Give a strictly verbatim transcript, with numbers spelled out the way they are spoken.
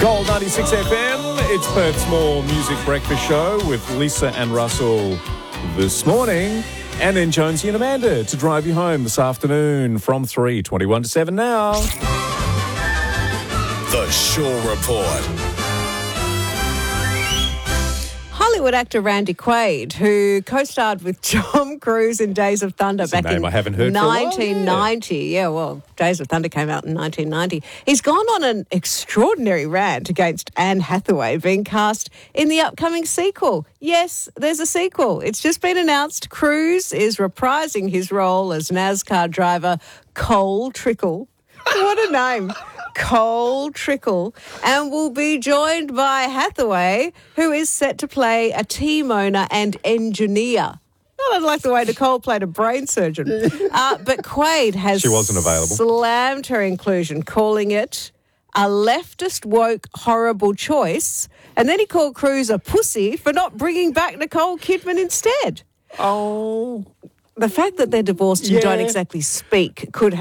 Gold ninety-six F M, it's Perth's More Music Breakfast Show with Lisa and Russell this morning, and then Jonesy and Amanda to drive you home this afternoon from three, twenty-one to seven now. The Shaw Report. Hollywood actor Randy Quaid, who co-starred with Tom Cruise in Days of Thunder That's a back name in I haven't heard for a while, nineteen ninety. yeah. yeah, well, Days of Thunder came out in nineteen ninety. He's gone on an extraordinary rant against Anne Hathaway being cast in the upcoming sequel. Yes, there's a sequel. It's just been announced. Cruise is reprising his role as NASCAR driver Cole Trickle. What a name. Cole Trickle, and will be joined by Hathaway, who is set to play a team owner and engineer. Not unlike the way Nicole played a brain surgeon. Uh, but Quaid has She wasn't available. slammed her inclusion, calling it a leftist woke horrible choice. And then he called Cruise a pussy for not bringing back Nicole Kidman instead. Oh. The fact that they're divorced and Yeah. don't exactly speak could